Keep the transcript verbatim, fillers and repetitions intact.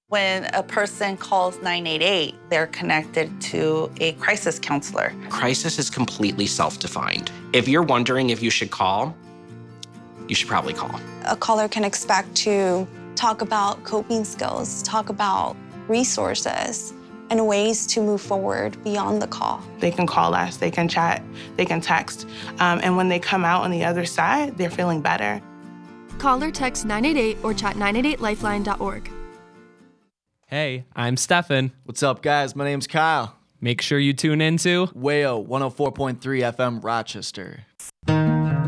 When a person calls nine eight eight, they're connected to a crisis counselor. Crisis is completely self-defined. If you're wondering if you should call, you should probably call. A caller can expect to talk about coping skills, talk about resources, and ways to move forward beyond the call. They can call us, they can chat, they can text, um, and when they come out on the other side, they're feeling better. Call or text nine eight eight or chat nine eight eight lifeline dot org. Hey, I'm Stefan. What's up, guys? My name's Kyle. Make sure you tune into Wayo one oh four point three F M Rochester.